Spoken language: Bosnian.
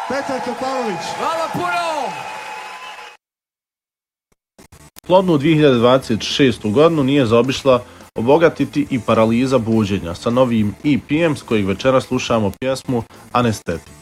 Petar Topalović. Hvala puno! Plodnu 2026. godinu nije zaobišla obogatiti i paraliza buđenja sa novim EP-em s kojeg večera slušamo pjesmu Anestetik.